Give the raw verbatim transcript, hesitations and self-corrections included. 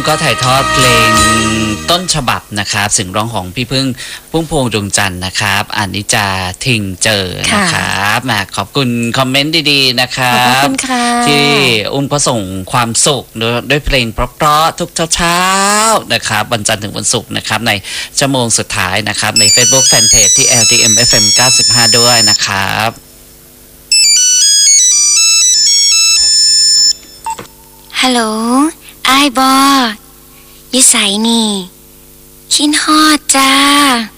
ก็ถ่ายทอดเพลงต้นฉบับนะครับเสียงร้องของพี่พึ่งพุ่มพวงดวงจันทร์นะครับอานิจจาทิงเจอนะครับมาขอบคุณคอมเมนต์ดีๆนะครับขอบคุณค่ะที่อุ้มก็ส่งความสุขด้วยเพลงเพราะๆทุกเช้าๆนะครับวันจันทร์ถึงวันศุกร์นะครับในชั่วโมงสุดท้ายนะครับใน Facebook Fanpage ที่ แอล ที เอ็ม เอฟ เอ็ม เก้าสิบห้าด้วยนะครับฮัลโหลอ้ายบออยู่ไสนี่คิดฮอดจ้า